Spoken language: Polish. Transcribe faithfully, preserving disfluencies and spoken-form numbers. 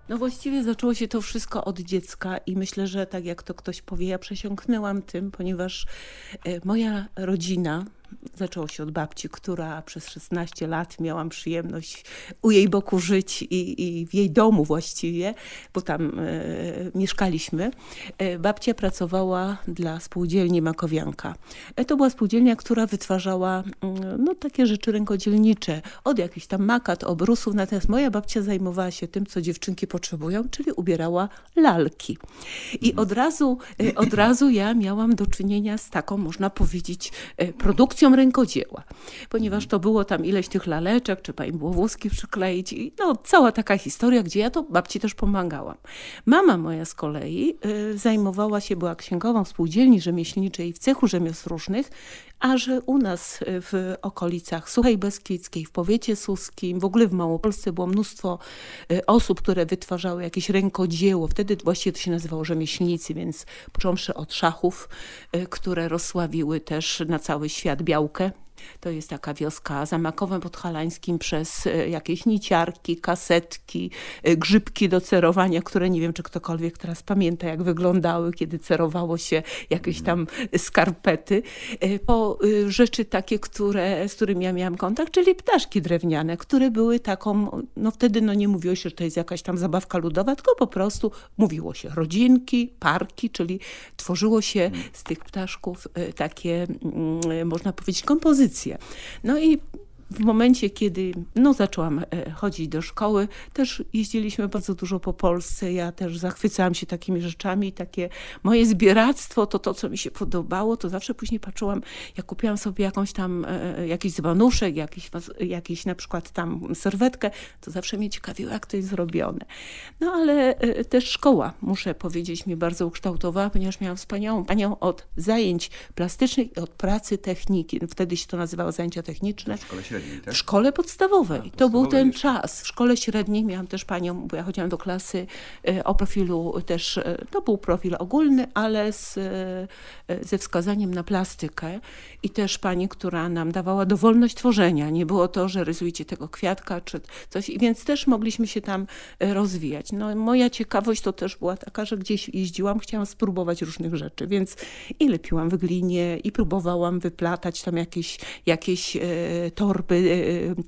No właściwie zaczęło się to wszystko od dziecka i myślę, że tak jak to ktoś powie, ja przesiąknęłam tym, ponieważ e, moja rodzina, zaczęło się od babci, która przez szesnaście lat miałam przyjemność u jej boku żyć i, i w jej domu właściwie, bo tam e, mieszkaliśmy. E, babcia pracowała dla spółdzielni Makowianka. E, to była spółdzielnia, która wytwarzała mm, no, takie rzeczy rękodzielnicze, od jakichś tam makat, obrusów, natomiast moja babcia zajmowała się tym, co dziewczynki potrzebują, czyli ubierała lalki. I od razu, e, od razu ja miałam do czynienia z taką, można powiedzieć, e, produkcją rękodzieła, ponieważ to było tam ileś tych laleczek, trzeba im było włoski przykleić i no cała taka historia, gdzie ja to babci też pomagałam. Mama moja z kolei y, zajmowała się, była księgową w spółdzielni rzemieślniczej w cechu rzemiosł różnych, a że u nas w okolicach Suchej Beskidzkiej, w powiecie suskim, w ogóle w Małopolsce było mnóstwo y, osób, które wytwarzały jakieś rękodzieło. Wtedy właściwie to się nazywało rzemieślnicy, więc począwszy od szachów, y, które rozsławiły też na cały świat Białkę. To jest taka wioska za Makowem Podhalańskim, przez jakieś niciarki, kasetki, grzybki do cerowania, które nie wiem, czy ktokolwiek teraz pamięta, jak wyglądały, kiedy cerowało się jakieś tam skarpety. Po rzeczy takie, które, z którymi ja miałam kontakt, czyli ptaszki drewniane, które były taką, no wtedy no nie mówiło się, że to jest jakaś tam zabawka ludowa, tylko po prostu mówiło się rodzinki, parki, czyli tworzyło się z tych ptaszków takie, można powiedzieć, kompozycje. No i w momencie, kiedy no, zaczęłam chodzić do szkoły, też jeździliśmy bardzo dużo po Polsce. Ja też zachwycałam się takimi rzeczami. Takie moje zbieractwo, to to, co mi się podobało, to zawsze później patrzyłam, jak kupiłam sobie jakąś tam, jakiś dzbanuszek, jakiś, jakiś na przykład tam serwetkę, to zawsze mnie ciekawiło, jak to jest zrobione. No ale też szkoła, muszę powiedzieć, mnie bardzo ukształtowała, ponieważ miałam wspaniałą panią od zajęć plastycznych i od pracy techniki. Wtedy się to nazywało zajęcia techniczne. Tak? W szkole podstawowej. A, to był ten jeszcze. czas. W szkole średniej miałam też panią, bo ja chodziłam do klasy o profilu też, to był profil ogólny, ale z, ze wskazaniem na plastykę i też pani, która nam dawała dowolność tworzenia. Nie było to, że rysujcie tego kwiatka czy coś, i więc też mogliśmy się tam rozwijać. No, moja ciekawość to też była taka, że gdzieś jeździłam, chciałam spróbować różnych rzeczy, więc i lepiłam w glinie, i próbowałam wyplatać tam jakieś, jakieś torby